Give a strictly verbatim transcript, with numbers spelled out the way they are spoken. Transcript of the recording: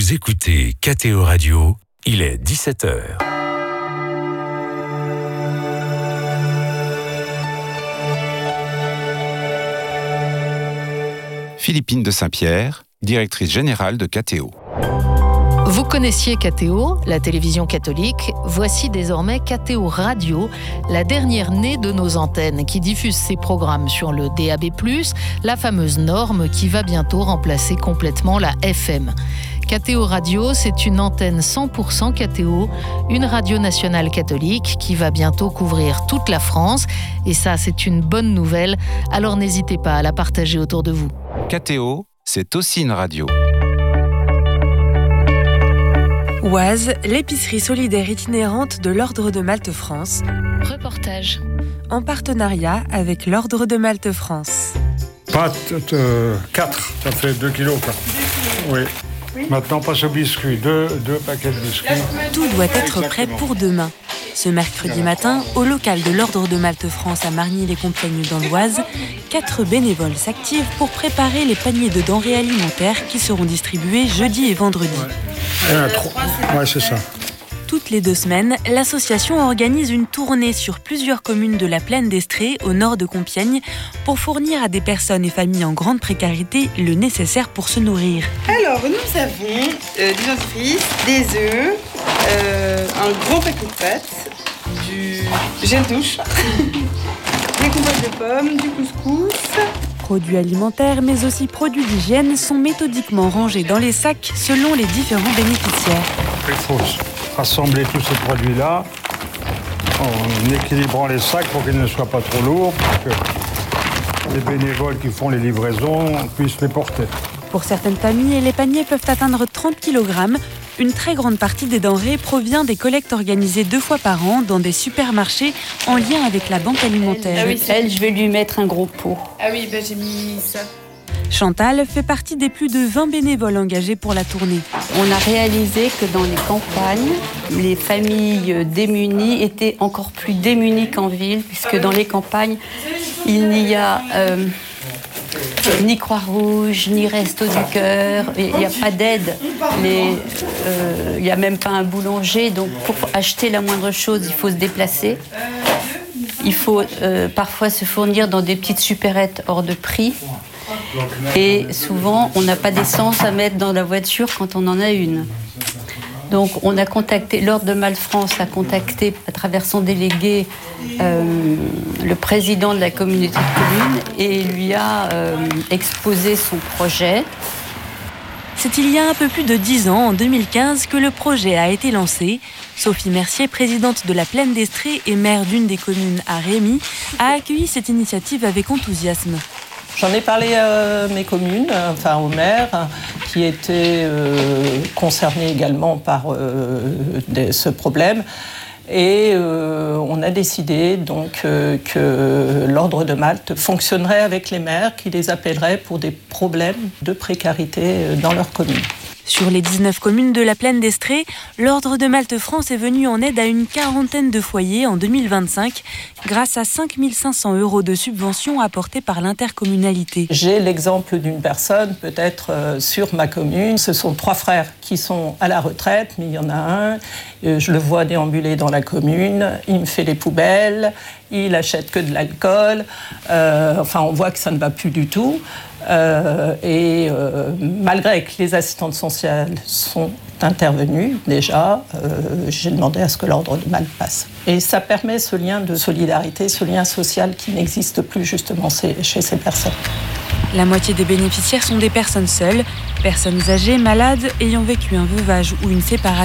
Vous écoutez K T O Radio, il est dix-sept heures. Philippine de Saint-Pierre, directrice générale de K T O. Vous connaissiez K T O, la télévision catholique. Voici désormais K T O Radio, la dernière née de nos antennes qui diffuse ses programmes sur le D A B plus, la fameuse norme qui va bientôt remplacer complètement la F M. K T O Radio, c'est une antenne cent pour cent K T O, une radio nationale catholique qui va bientôt couvrir toute la France. Et ça, c'est une bonne nouvelle, alors n'hésitez pas à la partager autour de vous. K T O, c'est aussi une radio. Oise, l'épicerie solidaire itinérante de l'Ordre de Malte France. Reportage. En partenariat avec l'Ordre de Malte France. Pâtes, euh, quatre, ça fait deux kilos. Quoi. Oui. oui. Maintenant, passe au biscuit, deux, deux paquets de biscuits. Tout doit être prêt pour demain. Ce mercredi matin, au local de l'Ordre de Malte France à Margny-les-Compiègnes dans l'Oise, quatre bénévoles s'activent pour préparer les paniers de denrées alimentaires qui seront distribués jeudi et vendredi. Ouais, un, trois. Ouais, c'est ça. Toutes les deux semaines, l'association organise une tournée sur plusieurs communes de la plaine d'Estrée, au nord de Compiègne, pour fournir à des personnes et familles en grande précarité le nécessaire pour se nourrir. Alors, nous avons euh, du dentifrice, des œufs, euh, un gros paquet de pâtes, du gel douche, des compotes de pommes, du couscous. Produits alimentaires, mais aussi produits d'hygiène sont méthodiquement rangés dans les sacs selon les différents bénéficiaires. Il faut rassembler tous ces produits-là en équilibrant les sacs pour qu'ils ne soient pas trop lourds, pour que les bénévoles qui font les livraisons puissent les porter. Pour certaines familles, les paniers peuvent atteindre trente kilogrammes. Une très grande partie des denrées provient des collectes organisées deux fois par an dans des supermarchés en lien avec la banque alimentaire. Ah oui, elle, je vais lui mettre un gros pot. Ah oui, ben j'ai mis ça. Chantal fait partie des plus de vingt bénévoles engagés pour la tournée. On a réalisé que dans les campagnes, les familles démunies étaient encore plus démunies qu'en ville, puisque dans les campagnes, il n'y a euh, ni Croix-Rouge, ni Resto du Cœur, il n'y a pas d'aide. Les, euh, il n'y a même pas un boulanger, donc pour acheter la moindre chose, il faut se déplacer. Il faut euh, parfois se fournir dans des petites supérettes hors de prix. Et souvent, on n'a pas d'essence à mettre dans la voiture quand on en a une. Donc, on a contacté, l'Ordre de Malte France a contacté, à travers son délégué, euh, le président de la communauté de communes et lui a euh, exposé son projet. C'est il y a un peu plus de dix ans, en deux mille quinze, que le projet a été lancé. Sophie Mercier, présidente de la Plaine d'Estrée et maire d'une des communes à Rémy, a accueilli cette initiative avec enthousiasme. J'en ai parlé à mes communes, enfin aux maires, qui étaient euh, concernés également par euh, de, ce problème. Et euh, on a décidé donc euh, que l'Ordre de Malte fonctionnerait avec les maires, qui les appelleraient pour des problèmes de précarité dans leur commune. Sur les dix-neuf communes de la Plaine d'Estrée, l'Ordre de Malte France est venu en aide à une quarantaine de foyers en deux mille vingt-cinq grâce à cinq mille cinq cents euros de subventions apportées par l'intercommunalité. J'ai l'exemple d'une personne, peut-être euh, sur ma commune. Ce sont trois frères qui sont à la retraite, mais il y en a un. Euh, je le vois déambuler dans la commune. Il me fait les poubelles. Il achète que de l'alcool. Euh, enfin, on voit que ça ne va plus du tout. Euh, et euh, malgré que les assistantes sociales sont intervenues déjà, euh, j'ai demandé à ce que l'Ordre de Malte passe. Et ça permet ce lien de solidarité, ce lien social qui n'existe plus justement chez ces personnes. La moitié des bénéficiaires sont des personnes seules, personnes âgées, malades, ayant vécu un veuvage ou une séparation.